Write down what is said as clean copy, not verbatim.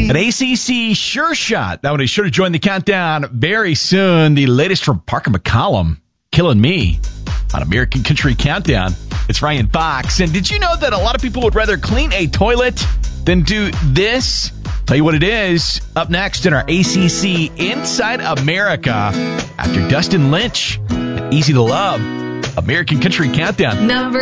An ACC sure shot. That one is sure to join the countdown very soon. The latest from Parker McCollum, Killing Me, on American Country Countdown. It's Ryan Fox. And did you know that a lot of people would rather clean a toilet than do this? Tell you what it is up next in our ACC Inside America after Dustin Lynch and Easy to Love. American Country Countdown.